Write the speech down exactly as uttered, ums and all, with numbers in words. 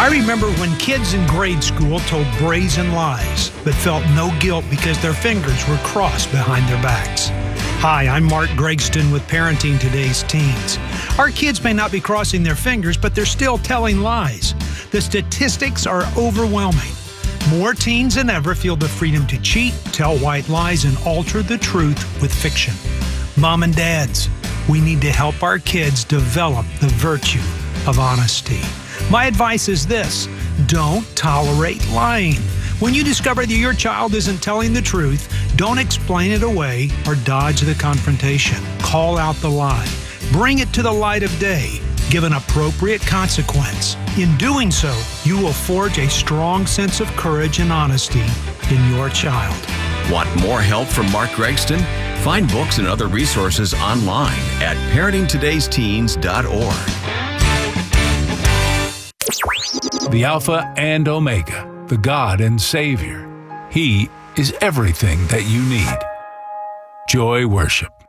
I remember when kids in grade school told brazen lies, but felt no guilt because their fingers were crossed behind their backs. Hi, I'm Mark Gregston with Parenting Today's Teens. Our kids may not be crossing their fingers, but they're still telling lies. The statistics are overwhelming. More teens than ever feel the freedom to cheat, tell white lies, and alter the truth with fiction. Mom and dads, we need to help our kids develop the virtue of honesty. My advice is this: don't tolerate lying. When you discover that your child isn't telling the truth, don't explain it away or dodge the confrontation. Call out the lie. Bring it to the light of day. Give an appropriate consequence. In doing so, you will forge a strong sense of courage and honesty in your child. Want more help from Mark Gregston? Find books and other resources online at parenting todays teens dot org. The Alpha and Omega, the God and Savior. He is everything that you need. Joy Worship.